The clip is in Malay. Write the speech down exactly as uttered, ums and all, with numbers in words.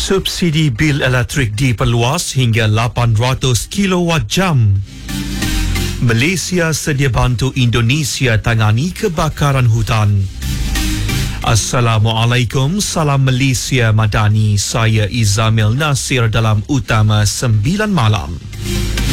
Subsidi bil elektrik diperluas hingga lapan ratus kilowatt jam. Malaysia sedia bantu Indonesia tangani kebakaran hutan. Assalamualaikum, salam Malaysia Madani. Saya Izamil Nasir dalam Utama sembilan Malam.